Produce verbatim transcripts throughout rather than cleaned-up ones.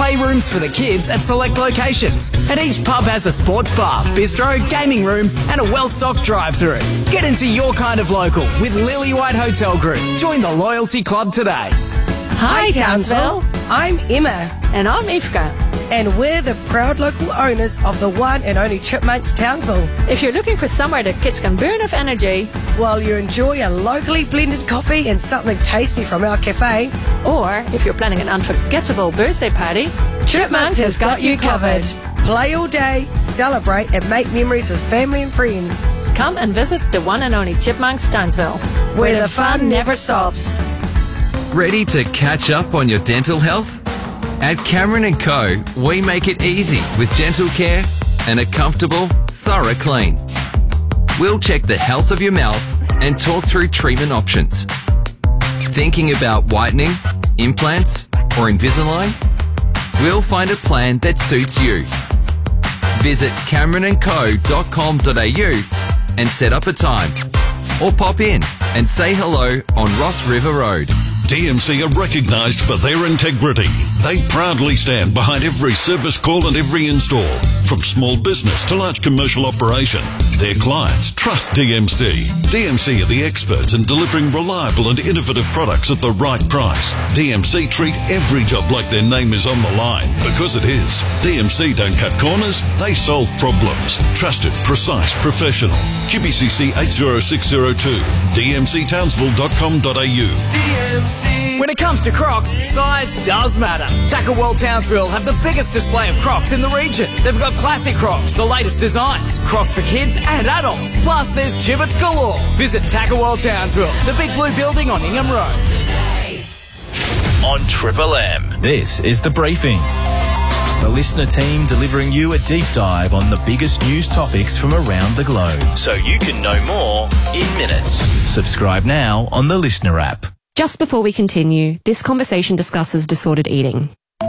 playrooms for the kids at select locations. And each pub has a sports bar, bistro, gaming room and a well-stocked drive-through. Get into your kind of local with Lillywhite Hotel Group. Join the Loyalty Club today. Hi, Townsville. I'm Emma. And I'm Ifka. And we're the proud local owners of the one and only Chipmunks Townsville. If you're looking for somewhere that kids can burn off energy, while you enjoy a locally blended coffee and something tasty from our cafe, or if you're planning an unforgettable birthday party, Chipmunks has got you covered. Play all day, celebrate and make memories with family and friends. Come and visit the one and only Chipmunks Townsville, where, where the fun never stops. Ready to catch up on your dental health? At Cameron and Co, we make it easy with dental care and a comfortable, thorough clean. We'll check the health of your mouth and talk through treatment options. Thinking about whitening, implants or Invisalign? We'll find a plan that suits you. Visit cameron and co dot com dot a u and set up a time. Or pop in and say hello on Ross River Road. D M C are recognised for their integrity. They proudly stand behind every service call and every install. From small business to large commercial operation, their clients trust D M C. D M C are the experts in delivering reliable and innovative products at the right price. D M C treat every job like their name is on the line, because it is. D M C don't cut corners, they solve problems. Trusted, precise, professional. Q B C C eight zero six zero two. d m c townsville dot com dot a u. D M C. When it comes to Crocs, size does matter. Tackle World Townsville have the biggest display of Crocs in the region. They've got classic Crocs, the latest designs, Crocs for kids and adults. Plus, there's Jibbitz galore. Visit Tackle World Townsville, the big blue building on Ingham Road. On Triple M, this is The Briefing. The listener team delivering you a deep dive on the biggest news topics from around the globe, so you can know more in minutes. Subscribe now on the Listener app. Just before we continue, this conversation discusses disordered eating.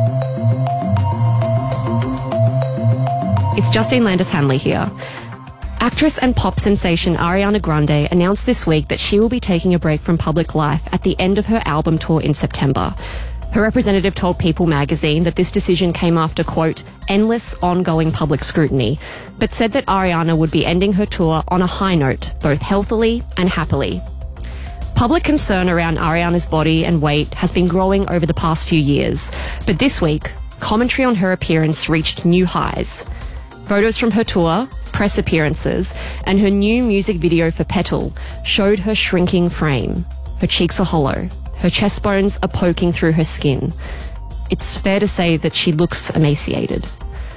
It's Justine Landis-Hanley here. Actress and pop sensation Ariana Grande announced this week that she will be taking a break from public life at the end of her album tour in September. Her representative told People magazine that this decision came after, quote, endless ongoing public scrutiny, but said that Ariana would be ending her tour on a high note, both healthily and happily. Public concern around Ariana's body and weight has been growing over the past few years, but this week, commentary on her appearance reached new highs. Photos from her tour, press appearances, and her new music video for Petal showed her shrinking frame. Her cheeks are hollow. Her chest bones are poking through her skin. It's fair to say that she looks emaciated.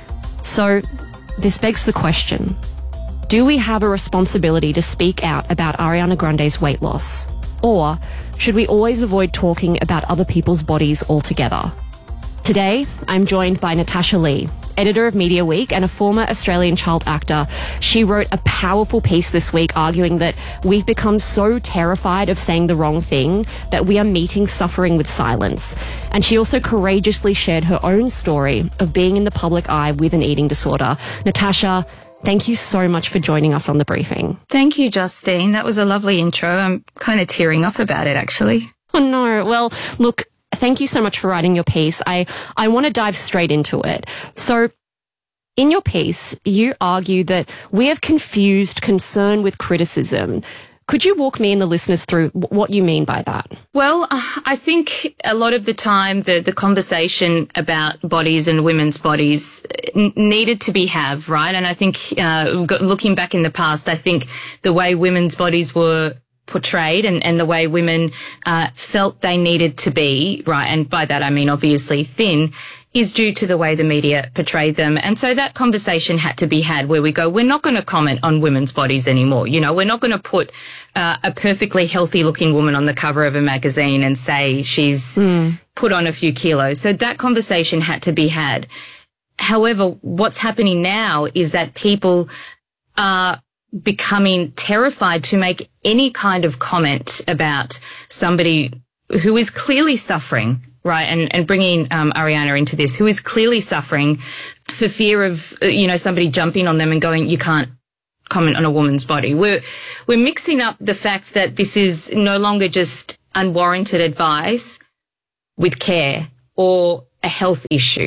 So, this begs the question, do we have a responsibility to speak out about Ariana Grande's weight loss? Or should we always avoid talking about other people's bodies altogether? Today, I'm joined by Natasha Lee, editor of Media Week and a former Australian child actor. She wrote a powerful piece this week arguing that we've become so terrified of saying the wrong thing that we are meeting suffering with silence. And she also courageously shared her own story of being in the public eye with an eating disorder. Natasha, thank you so much for joining us on The Briefing. Thank you, Justine. That was a lovely intro. I'm kind of tearing up about it, actually. Oh, no. Well, look, thank you so much for writing your piece. I, I want to dive straight into it. So, in your piece, you argue that we have confused concern with criticism. Could you walk me and the listeners through what you mean by that? Well, I think a lot of the time the, the conversation about bodies and women's bodies n- needed to be have, right? And I think uh, looking back in the past, I think the way women's bodies were portrayed and, and the way women uh, felt they needed to be, right, and by that I mean obviously thin, is due to the way the media portrayed them. And so that conversation had to be had where we go, we're not going to comment on women's bodies anymore. You know, we're not going to put uh, a perfectly healthy looking woman on the cover of a magazine and say she's mm. put on a few kilos. So that conversation had to be had. However, what's happening now is that people are becoming terrified to make any kind of comment about somebody who is clearly suffering, right, and, and bringing um, Ariana into this, who is clearly suffering for fear of, you know, somebody jumping on them and going, you can't comment on a woman's body. We're, we're mixing up the fact that this is no longer just unwarranted advice with care or a health issue.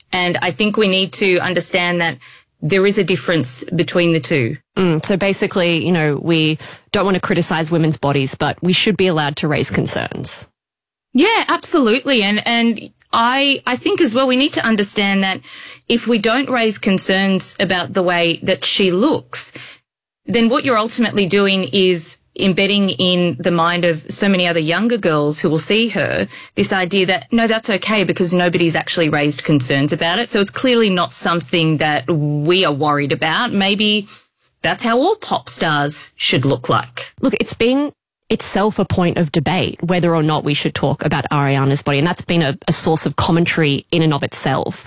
And I think we need to understand that there is a difference between the two. Mm, so basically, you know, we don't want to criticize women's bodies, but we should be allowed to raise concerns. Yeah, absolutely. And, and I, I think as well, we need to understand that if we don't raise concerns about the way that she looks, then what you're ultimately doing is embedding in the mind of so many other younger girls who will see her this idea that, no, that's okay because nobody's actually raised concerns about it. So it's clearly not something that we are worried about. Maybe that's how all pop stars should look like. Look, it's been itself a point of debate whether or not we should talk about Ariana's body, and that's been a, a source of commentary in and of itself.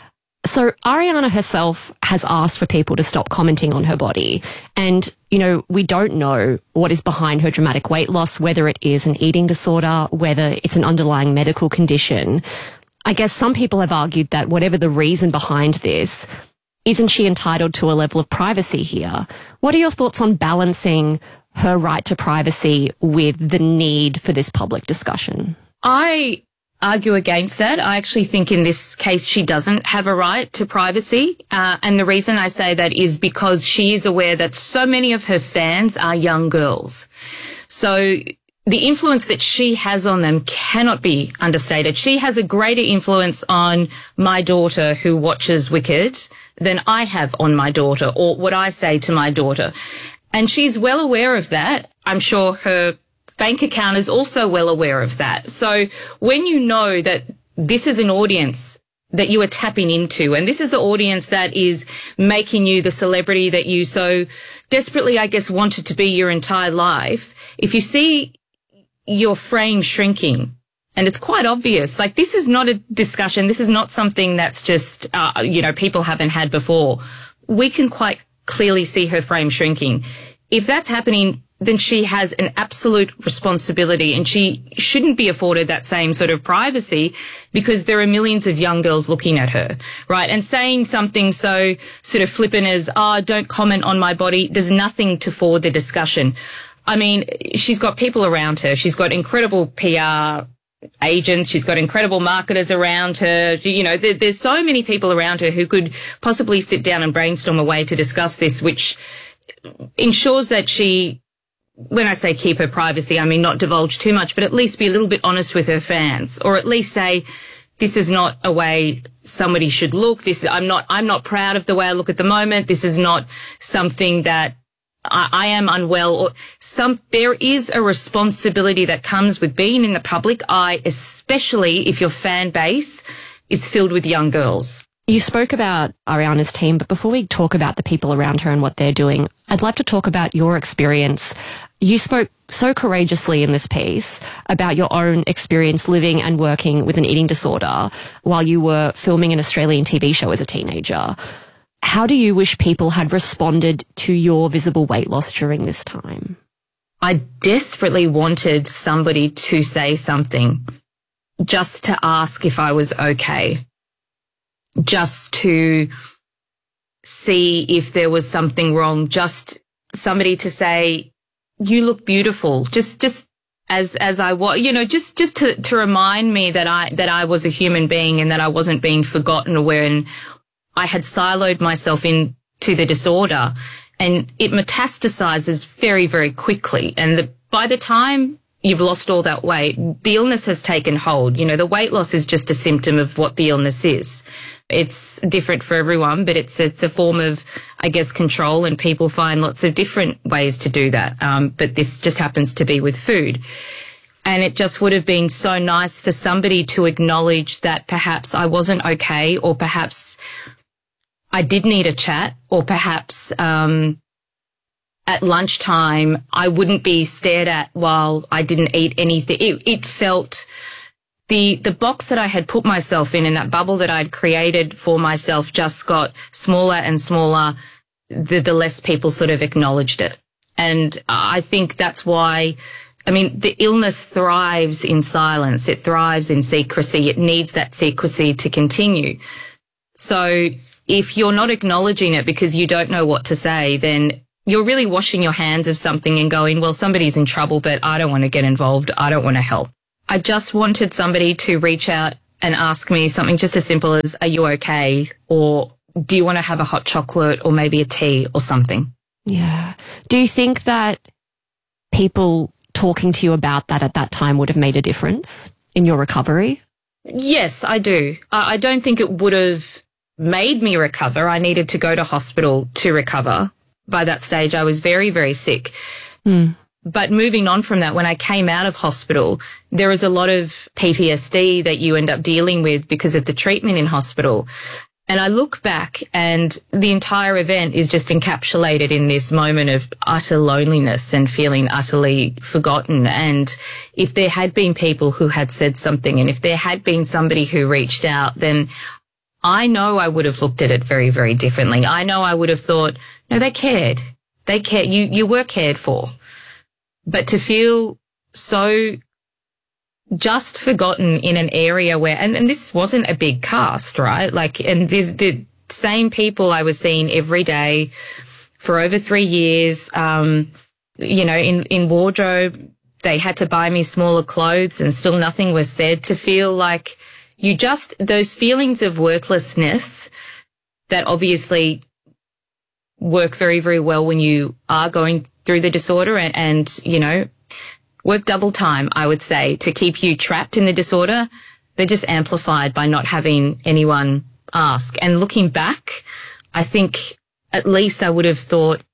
So Ariana herself has asked for people to stop commenting on her body. And, you know, we don't know what is behind her dramatic weight loss, whether it is an eating disorder, whether it's an underlying medical condition. I guess some people have argued that whatever the reason behind this, isn't she entitled to a level of privacy here? What are your thoughts on balancing her right to privacy with the need for this public discussion? I argue against that. I actually think in this case she doesn't have a right to privacy. Uh, and the reason I say that is because she is aware that so many of her fans are young girls. So the influence that she has on them cannot be understated. She has a greater influence on my daughter who watches Wicked than I have on my daughter or what I say to my daughter. And she's well aware of that. I'm sure her bank account is also well aware of that. So when you know that this is an audience that you are tapping into, and this is the audience that is making you the celebrity that you so desperately, I guess, wanted to be your entire life, if you see your frame shrinking, and it's quite obvious, like this is not a discussion, this is not something that's just, uh, you know, people haven't had before. We can quite clearly see her frame shrinking. If that's happening, then she has an absolute responsibility and she shouldn't be afforded that same sort of privacy because there are millions of young girls looking at her, right? And saying something so sort of flippant as, oh, don't comment on my body, does nothing to forward the discussion. I mean, she's got people around her. She's got incredible P R agents. She's got incredible marketers around her. You know, there, there's so many people around her who could possibly sit down and brainstorm a way to discuss this, which ensures that she, when I say keep her privacy, I mean not divulge too much, but at least be a little bit honest with her fans, or at least say, this is not a way somebody should look. This, I'm not, I'm not proud of the way I look at the moment. This is not something that I, I am unwell, or some, there is a responsibility that comes with being in the public eye, especially if your fan base is filled with young girls. You spoke about Ariana's team, but before we talk about the people around her and what they're doing, I'd like to talk about your experience. You spoke so courageously in this piece about your own experience living and working with an eating disorder while you were filming an Australian T V show as a teenager. How do you wish people had responded to your visible weight loss during this time? I desperately wanted somebody to say something, just to ask if I was okay. Just to see if there was something wrong, just somebody to say, you look beautiful, just, just as, as I was, you know, just, just to, to remind me that I, that I was a human being and that I wasn't being forgotten when I had siloed myself into the disorder, and it metastasizes very, very quickly. And the, by the time you've lost all that weight, the illness has taken hold. You know, the weight loss is just a symptom of what the illness is. It's different for everyone, but it's it's a form of, I guess, control, and people find lots of different ways to do that. Um, but this just happens to be with food. And it just would have been so nice for somebody to acknowledge that perhaps I wasn't okay, or perhaps I did need a chat, or perhaps um, at lunchtime I wouldn't be stared at while I didn't eat anything. It, it felt... The, the box that I had put myself in, in that bubble that I'd created for myself, just got smaller and smaller the, the less people sort of acknowledged it. And I think that's why, I mean, the illness thrives in silence. It thrives in secrecy. It needs that secrecy to continue. So if you're not acknowledging it because you don't know what to say, then you're really washing your hands of something and going, well, somebody's in trouble, but I don't want to get involved. I don't want to help. I just wanted somebody to reach out and ask me something just as simple as, are you okay? Or do you want to have a hot chocolate or maybe a tea or something? Yeah. Do you think that people talking to you about that at that time would have made a difference in your recovery? Yes, I do. I don't think it would have made me recover. I needed to go to hospital to recover. By that stage, I was very, very sick. Mm. But moving on from that, when I came out of hospital, there was a lot of P T S D that you end up dealing with because of the treatment in hospital. And I look back and the entire event is just encapsulated in this moment of utter loneliness and feeling utterly forgotten. And if there had been people who had said something, and if there had been somebody who reached out, then I know I would have looked at it very, very differently. I know I would have thought, no, they cared. They cared. You, you were cared for. But to feel so just forgotten in an area where, and, and this wasn't a big cast, right? Like, and there's the same people I was seeing every day for over three years. Um, you know, in, in wardrobe, they had to buy me smaller clothes and still nothing was said. To feel like you just, those feelings of worthlessness that obviously work very, very well when you are going through the disorder and, and, you know, work double time, I would say, to keep you trapped in the disorder. They're just amplified by not having anyone ask. And looking back, I think at least I would have thought,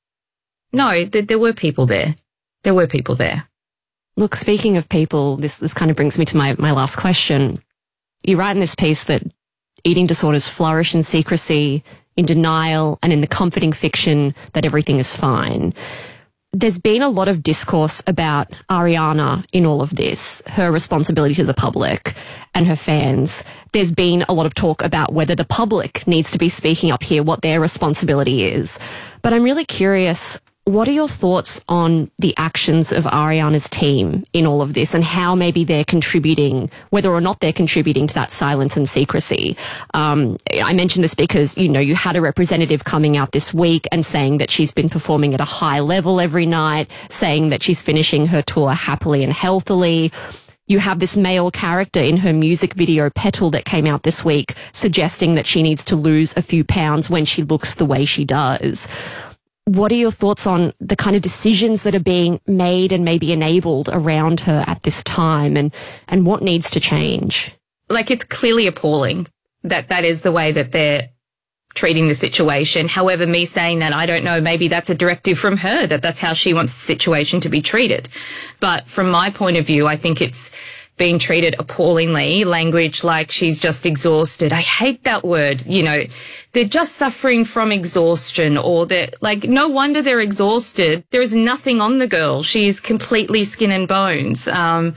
no, th- there were people there. There were people there. Look, speaking of people, this, this kind of brings me to my, my last question. You write in this piece that eating disorders flourish in secrecy, in denial, and in the comforting fiction that everything is fine. There's been a lot of discourse about Ariana in all of this, her responsibility to the public and her fans. There's been a lot of talk about whether the public needs to be speaking up here, what their responsibility is. But I'm really curious, what are your thoughts on the actions of Ariana's team in all of this and how maybe they're contributing, whether or not they're contributing to that silence and secrecy? Um, I mention this because, you know, you had a representative coming out this week and saying that she's been performing at a high level every night, saying that she's finishing her tour happily and healthily. You have this male character in her music video, Petal, that came out this week, suggesting that she needs to lose a few pounds when she looks the way she does. What are your thoughts on the kind of decisions that are being made and maybe enabled around her at this time, and, and what needs to change? Like, it's clearly appalling that that is the way that they're treating the situation. However, me saying that, I don't know, maybe that's a directive from her, that that's how she wants the situation to be treated. But from my point of view, I think it's being treated appallingly. Language like she's just exhausted. I hate that word. You know, they're just suffering from exhaustion, or they're like, no wonder they're exhausted. There is nothing on the girl. She's completely skin and bones. Um,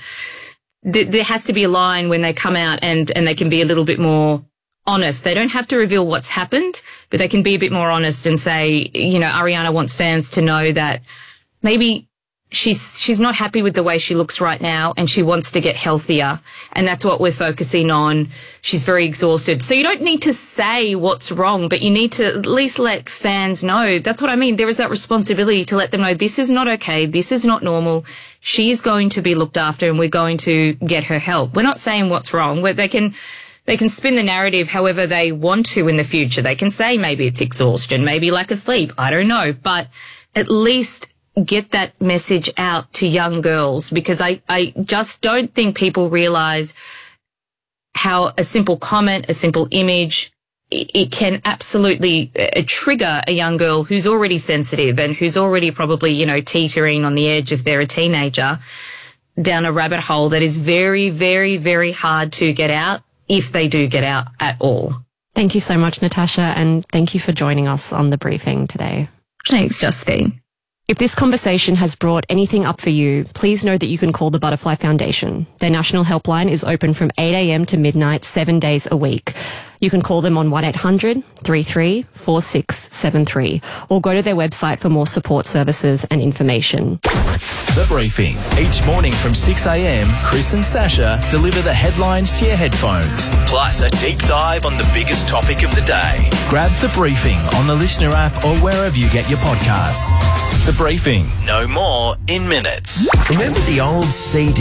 th- there has to be a line when they come out and, and they can be a little bit more honest. They don't have to reveal what's happened, but they can be a bit more honest and say, you know, Ariana wants fans to know that maybe she's she's not happy with the way she looks right now and she wants to get healthier, and that's what we're focusing on. She's very exhausted. So you don't need to say what's wrong, but you need to at least let fans know. That's what I mean. There is that responsibility to let them know this is not okay, this is not normal. She's going to be looked after and we're going to get her help. We're not saying what's wrong. Where they can They can spin the narrative however they want to in the future. They can say maybe it's exhaustion, maybe lack of sleep. I don't know. But at least get that message out to young girls, because I, I just don't think people realize how a simple comment, a simple image, it, it can absolutely uh, trigger a young girl who's already sensitive and who's already probably, you know, teetering on the edge if they're a teenager down a rabbit hole that is very, very, very hard to get out, if they do get out at all. Thank you so much, Natasha, and thank you for joining us on the briefing today. Thanks, Justine. If this conversation has brought anything up for you, please know that you can call the Butterfly Foundation. Their national helpline is open from eight a.m. to midnight, seven days a week. You can call them on one eight hundred, three three, four six seven three or go to their website for more support services and information. The Briefing. Each morning from six a.m, Chris and Sasha deliver the headlines to your headphones, plus a deep dive on the biggest topic of the day. Grab The Briefing on the Listener app or wherever you get your podcasts. The Briefing. No more in minutes. Remember the old C D